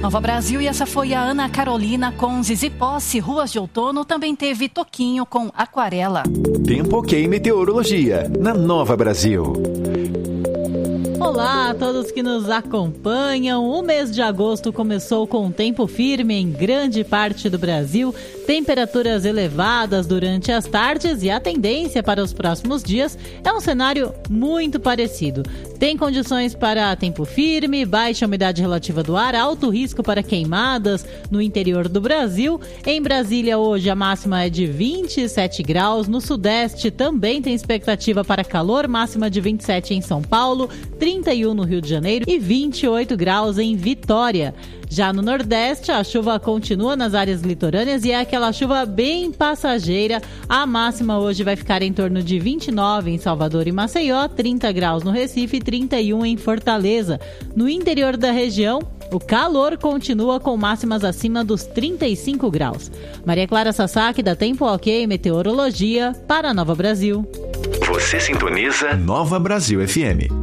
Nova Brasil, e essa foi a Ana Carolina com Zizi Posse. Ruas de Outono também teve Toquinho com Aquarela. Tempo ok meteorologia na Nova Brasil. Olá a todos que nos acompanham. O mês de agosto começou com tempo firme em grande parte do Brasil, temperaturas elevadas durante as tardes, e a tendência para os próximos dias é um cenário muito parecido. Tem condições para tempo firme, baixa umidade relativa do ar, alto risco para queimadas no interior do Brasil. Em Brasília hoje a máxima é de 27 graus, no Sudeste também tem expectativa para calor, máxima de 27 em São Paulo, 31 no Rio de Janeiro e 28 graus em Vitória. Já no Nordeste, a chuva continua nas áreas litorâneas e é aquela chuva bem passageira. A máxima hoje vai ficar em torno de 29 em Salvador e Maceió, 30 graus no Recife e 31 em Fortaleza. No interior da região, o calor continua com máximas acima dos 35 graus. Maria Clara Sasaki, da Tempo Ok Meteorologia, para a Nova Brasil. Você sintoniza Nova Brasil FM.